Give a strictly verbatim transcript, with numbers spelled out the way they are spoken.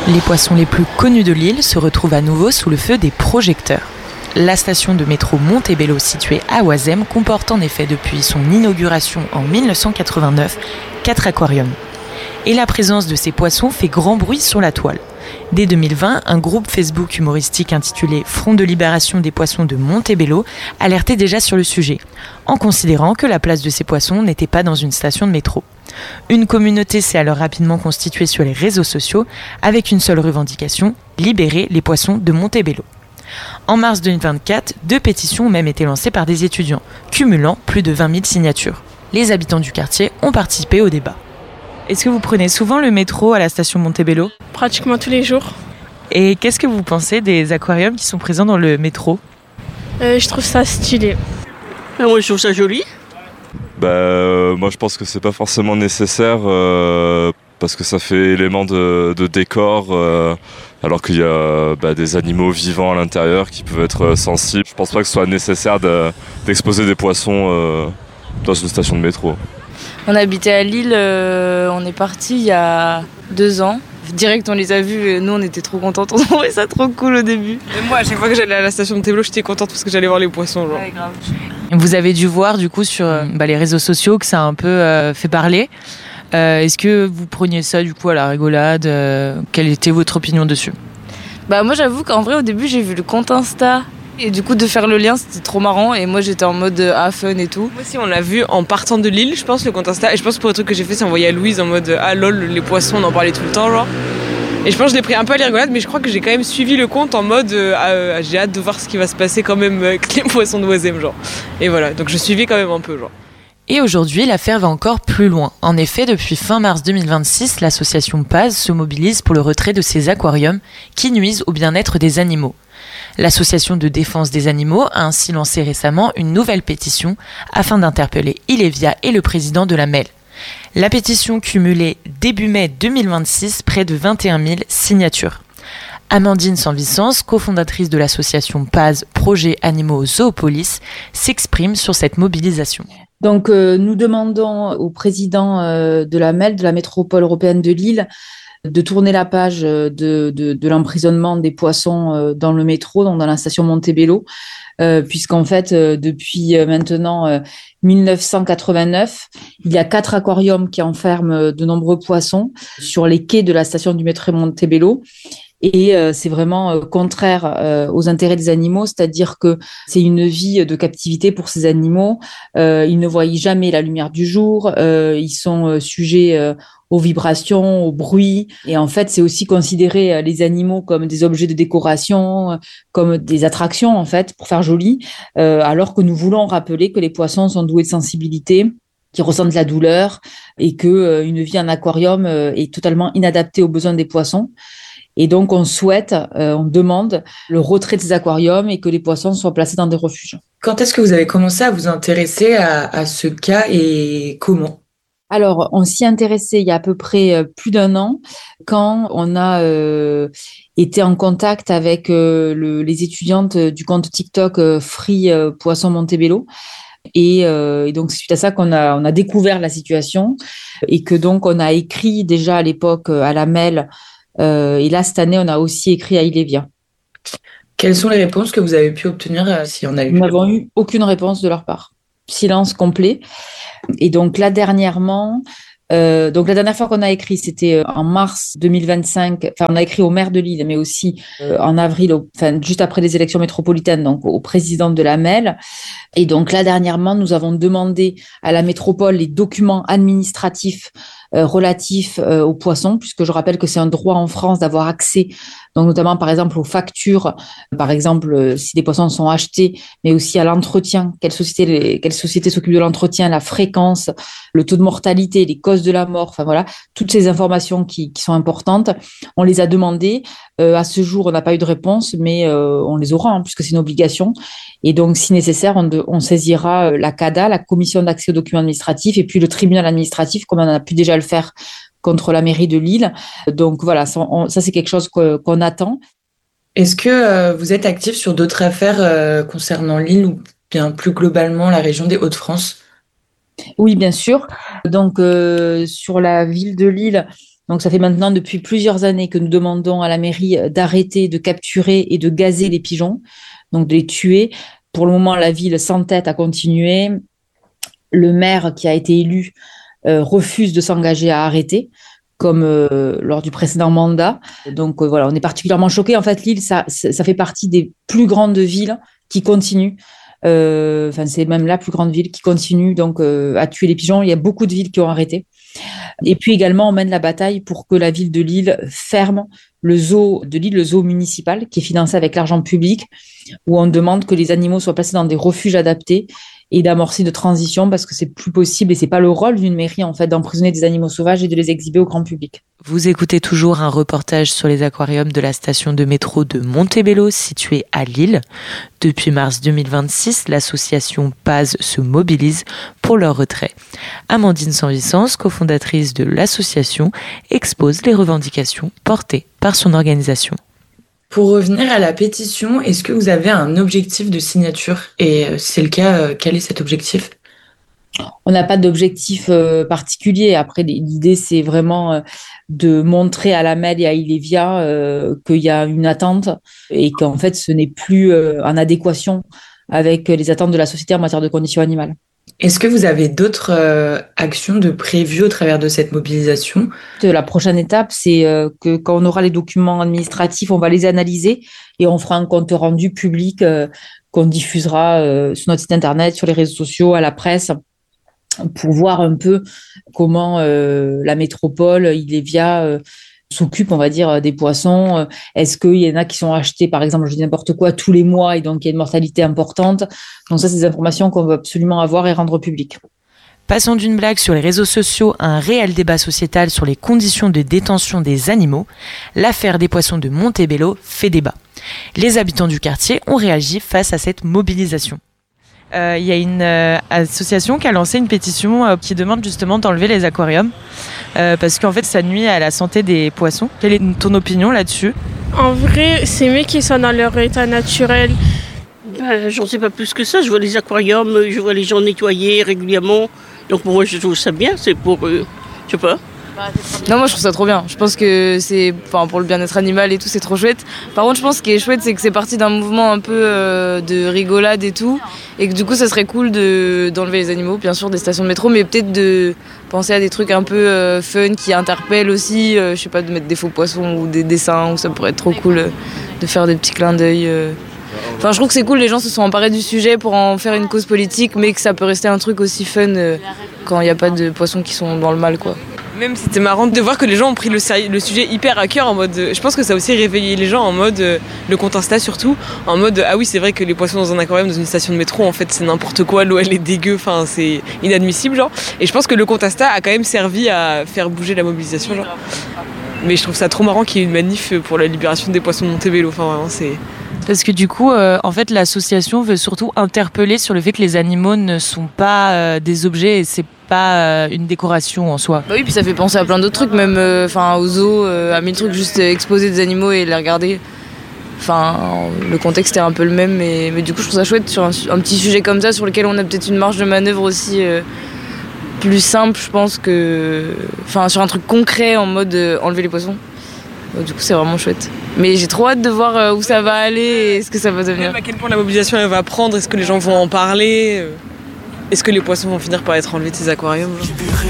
Les poissons les plus connus de l'île se retrouvent à nouveau sous le feu des projecteurs. La station de métro Montebello située à Oisem comporte en effet depuis son inauguration en mille neuf cent quatre-vingt-neuf quatre aquariums. Et la présence de ces poissons fait grand bruit sur la toile. Dès deux mille vingt, un groupe Facebook humoristique intitulé Front de libération des poissons de Montebello alertait déjà sur le sujet, en considérant que la place de ces poissons n'était pas dans une station de métro. Une communauté s'est alors rapidement constituée sur les réseaux sociaux avec une seule revendication, libérer les poissons de Montebello. En mars deux mille vingt-quatre, deux pétitions ont même été lancées par des étudiants, cumulant plus de vingt mille signatures. Les habitants du quartier ont participé au débat. Est-ce que vous prenez souvent le métro à la station Montebello ? Pratiquement tous les jours. Et qu'est-ce que vous pensez des aquariums qui sont présents dans le métro ? euh, Je trouve ça stylé. Moi, je trouve ça joli. Bah, euh, moi, je pense que c'est pas forcément nécessaire euh, parce que ça fait élément de, de décor, euh, alors qu'il y a bah, des animaux vivants à l'intérieur qui peuvent être sensibles. Je pense pas que ce soit nécessaire de, d'exposer des poissons euh, dans une station de métro. On habitait à Lille, euh, on est parti il y a deux ans. Direct, on les a vus, nous on était trop contentes, on trouvait ça trop cool au début. Et moi, à chaque fois que j'allais à la station de Montebello, j'étais contente parce que j'allais voir les poissons. Genre. Ouais, grave. Vous avez dû voir du coup sur bah, les réseaux sociaux que ça a un peu euh, fait parler. Euh, est-ce que vous preniez ça du coup à la rigolade euh, Quelle était votre opinion dessus ? Bah moi j'avoue qu'en vrai au début j'ai vu le compte Insta. Et du coup de faire le lien c'était trop marrant et moi j'étais en mode ah fun et tout. Moi aussi on l'a vu en partant de Lille je pense le compte Insta et je pense que pour le truc que j'ai fait c'est envoyer à Louise en mode ah lol les poissons on en parlait tout le temps genre. Et je pense que je l'ai pris un peu à la rigolade mais je crois que j'ai quand même suivi le compte en mode ah, j'ai hâte de voir ce qui va se passer quand même avec les poissons de Oisem genre. Et voilà donc je suivais quand même un peu genre. Et aujourd'hui, l'affaire va encore plus loin. En effet, depuis fin mars deux mille vingt-six, l'association Paz se mobilise pour le retrait de ces aquariums qui nuisent au bien-être des animaux. L'association de défense des animaux a ainsi lancé récemment une nouvelle pétition afin d'interpeller Ilevia et le président de la M E L. La pétition cumulait début mai deux mille vingt-six près de vingt et un mille signatures. Amandine Sanvicens, cofondatrice de l'association Paz Projet Animaux Zoopolis, s'exprime sur cette mobilisation. Donc, euh, nous demandons au président euh, de la M E L, de la métropole européenne de Lille, de tourner la page de, de, de l'emprisonnement des poissons euh, dans le métro, donc dans la station Montebello, euh, puisqu'en fait, euh, depuis euh, maintenant euh, mille neuf cent quatre-vingt-neuf, il y a quatre aquariums qui enferment de nombreux poissons sur les quais de la station du métro Montebello. Et euh, c'est vraiment euh, contraire euh, aux intérêts des animaux, c'est-à-dire que c'est une vie de captivité pour ces animaux. Euh, ils ne voient jamais la lumière du jour, euh, ils sont euh, sujets euh, aux vibrations, au bruit. Et en fait, c'est aussi considérer euh, les animaux comme des objets de décoration, euh, comme des attractions, en fait, pour faire joli, euh, alors que nous voulons rappeler que les poissons sont doués de sensibilité, qui ressentent de la douleur, et que euh, une vie en aquarium euh, est totalement inadaptée aux besoins des poissons. Et donc, on souhaite, euh, on demande le retrait des aquariums et que les poissons soient placés dans des refuges. Quand est-ce que vous avez commencé à vous intéresser à, à ce cas et comment ? Alors, on s'y intéressait il y a à peu près plus d'un an quand on a euh, été en contact avec euh, le, les étudiantes du compte TikTok euh, Free euh, Poisson Montebello. Et, euh, et donc, c'est suite à ça qu'on a, on a découvert la situation et que donc, on a écrit déjà à l'époque à la M E L. Euh, et là, cette année, on a aussi écrit à Ilevia. Quelles sont les réponses que vous avez pu obtenir, euh, si on a eu ? Nous n'avons eu aucune réponse de leur part. Silence complet. Et donc là, dernièrement, euh, donc la dernière fois qu'on a écrit, c'était en mars deux mille vingt-cinq. Enfin, on a écrit au maire de Lille, mais aussi euh, en avril, au, enfin juste après les élections métropolitaines, donc au président de la M E L. Et donc là, dernièrement, nous avons demandé à la métropole les documents administratifs Euh, relatif euh, aux poissons, puisque je rappelle que c'est un droit en France d'avoir accès, donc notamment par exemple aux factures, par exemple euh, si des poissons sont achetés, mais aussi à l'entretien, quelle société, les, quelle société s'occupe de l'entretien, la fréquence, le taux de mortalité, les causes de la mort, enfin voilà, toutes ces informations qui, qui sont importantes. On les a demandées. Euh, à ce jour, on n'a pas eu de réponse, mais euh, on les aura, hein, puisque c'est une obligation. Et donc, si nécessaire, on, de, on saisira la C A D A, la Commission d'accès aux documents administratifs, et puis le tribunal administratif, comme on a pu déjà le faire contre la mairie de Lille. Donc voilà, ça, on, ça c'est quelque chose que, qu'on attend. Est-ce que euh, vous êtes actif sur d'autres affaires euh, concernant Lille ou bien plus globalement la région des Hauts-de-France ? Oui, bien sûr. Donc, euh, sur la ville de Lille, Donc ça fait maintenant depuis plusieurs années que nous demandons à la mairie d'arrêter de capturer et de gazer les pigeons, donc de les tuer. Pour le moment, la ville s'entête à continuer. Le maire qui a été élu euh, refuse de s'engager à arrêter, comme euh, lors du précédent mandat. Donc euh, voilà, on est particulièrement choqués. En fait, Lille, ça, ça fait partie des plus grandes villes qui continuent. Euh, enfin, c'est même la plus grande ville qui continue donc euh, à tuer les pigeons. Il y a beaucoup de villes qui ont arrêté. Et puis également, on mène la bataille pour que la ville de Lille ferme le zoo de Lille, le zoo municipal, qui est financé avec l'argent public, où on demande que les animaux soient placés dans des refuges adaptés et d'amorcer une transition parce que c'est plus possible et c'est pas le rôle d'une mairie en fait d'emprisonner des animaux sauvages et de les exhiber au grand public. Vous écoutez toujours un reportage sur les aquariums de la station de métro de Montebello située à Lille. Depuis mars deux mille vingt-six, l'association P A S se mobilise pour leur retrait. Amandine Sanvicens, cofondatrice de l'association, expose les revendications portées par son organisation. Pour revenir à la pétition, est-ce que vous avez un objectif de signature? Et si c'est le cas, quel est cet objectif? On n'a pas d'objectif euh, particulier. Après, l'idée, c'est vraiment euh, de montrer à la M E L et à Ilevia euh, qu'il y a une attente et qu'en fait, ce n'est plus euh, en adéquation avec les attentes de la société en matière de conditions animales. Est-ce que vous avez d'autres euh, actions de prévues au travers de cette mobilisation? La prochaine étape, c'est euh, que quand on aura les documents administratifs, on va les analyser et on fera un compte rendu public euh, qu'on diffusera euh, sur notre site internet, sur les réseaux sociaux, à la presse, pour voir un peu comment euh, la métropole, Ilevia, euh, s'occupe, on va dire, des poissons. Est-ce qu'il y en a qui sont achetés, par exemple, je dis n'importe quoi, tous les mois et donc il y a une mortalité importante? Donc ça, c'est des informations qu'on veut absolument avoir et rendre publiques. Passons d'une blague sur les réseaux sociaux à un réel débat sociétal sur les conditions de détention des animaux. L'affaire des poissons de Montebello fait débat. Les habitants du quartier ont réagi face à cette mobilisation. Il euh, y a une euh, association qui a lancé une pétition euh, qui demande justement d'enlever les aquariums euh, parce qu'en fait ça nuit à la santé des poissons. Quelle est ton opinion là-dessus? En vrai, c'est mieux qu'ils soient dans leur état naturel. Ben, j'en sais pas plus que ça. Je vois les aquariums, je vois les gens nettoyer régulièrement. Donc moi je trouve ça bien, c'est pour, euh, je sais pas. Non, moi je trouve ça trop bien. Je pense que c'est, enfin, pour le bien-être animal et tout, c'est trop chouette. Par contre, je pense ce qui est chouette, c'est que c'est parti d'un mouvement un peu euh, de rigolade et tout, et que du coup, ça serait cool de d'enlever les animaux, bien sûr, des stations de métro, mais peut-être de penser à des trucs un peu euh, fun qui interpellent aussi. Euh, je sais pas, de mettre des faux poissons ou des dessins, ou ça pourrait être trop cool euh, de faire des petits clins d'œil. Euh. Enfin, je trouve que c'est cool, les gens se sont emparés du sujet pour en faire une cause politique, mais que ça peut rester un truc aussi fun euh, quand il n'y a pas de poissons qui sont dans le mal, quoi. Même c'était marrant de voir que les gens ont pris le, sérieux, le sujet hyper à cœur en mode. Je pense que ça a aussi réveillé les gens en mode. Le compte Insta surtout, en mode ah oui, c'est vrai que les poissons dans un aquarium, dans une station de métro, en fait c'est n'importe quoi, l'eau elle est dégueu, enfin c'est inadmissible, genre. Et je pense que le compte Insta a quand même servi à faire bouger la mobilisation, genre. Mais je trouve ça trop marrant qu'il y ait une manif pour la libération des poissons de Montebello, enfin vraiment c'est. Parce que du coup, euh, en fait, l'association veut surtout interpeller sur le fait que les animaux ne sont pas euh, des objets et c'est pas euh, une décoration en soi. Bah oui, puis ça fait penser à plein d'autres trucs, même enfin euh, aux zoos, euh, à mille trucs, juste exposer des animaux et les regarder. Enfin, le contexte est un peu le même, mais, mais du coup, je trouve ça chouette sur un, un petit sujet comme ça, sur lequel on a peut-être une marge de manœuvre aussi euh, plus simple, je pense, que. Enfin, sur un truc concret en mode euh, enlever les poissons. Donc, du coup, c'est vraiment chouette. Mais j'ai trop hâte de voir où ça va aller et ce que ça va devenir. Même à quel point la mobilisation elle va prendre, est-ce que les gens vont en parler? Est-ce que les poissons vont finir par être enlevés de ces aquariums, genre